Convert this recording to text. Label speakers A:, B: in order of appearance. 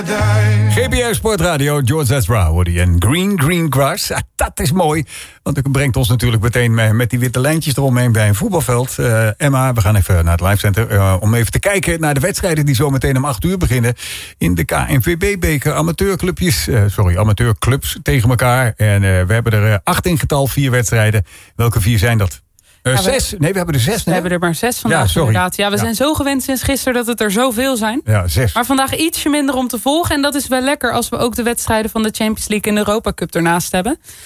A: GBR Sportradio, George Ezra, Woody en Green Grass. Ja, dat is mooi, want het brengt ons natuurlijk meteen met die witte lijntjes eromheen bij een voetbalveld. Emma, we gaan even naar het livecenter om even te kijken naar de wedstrijden die zo meteen om 8 uur beginnen. In de KNVB-beker, amateurclubs tegen elkaar. En we hebben er 8 in getal, 4 wedstrijden. Welke 4 zijn dat? 6? Nee, we hebben er 6.
B: We hebben er maar 6 vandaag, inderdaad. Ja, we zijn zo gewend sinds gisteren dat het er zoveel zijn.
A: Ja, 6.
B: Maar vandaag ietsje minder om te volgen. En dat is wel lekker als we ook de wedstrijden van de Champions League en de Europa Cup ernaast hebben.